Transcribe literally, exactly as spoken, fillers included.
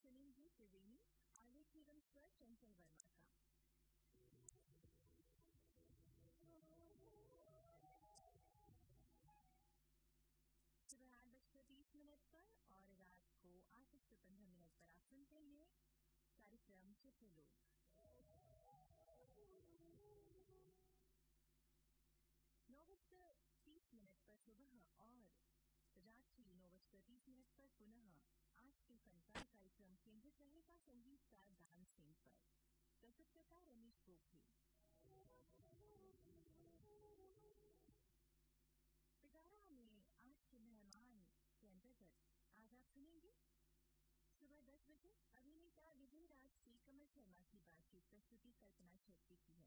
सुनेंगे त्रिवेणी आलेख एवं स्वर चंचल वर्मा का। सुबह आठ बजकर तीस मिनट पर और रात को आठ बजकर पंद्रह मिनट पर आप सुनते हैं कार्यक्रम चित्र लोग। नौ बजकर तीस मिनट पर सुबह और रात्रि नौ बजकर तीस मिनट पर पुनः आज के फनकार कार्यक्रम केंद्रित रहेगा संगीतकार दान सिंह पर। प्रस्तुतकर्ता रमेश गोखले। पिटारा में आज के मेहमान के अंतर्गत आज आप सुनेंगे सुबह दस बजे अभिनेता विजय राज से कमल शर्मा की बातचीत। प्रस्तुति कल्पना शेट्टी की है।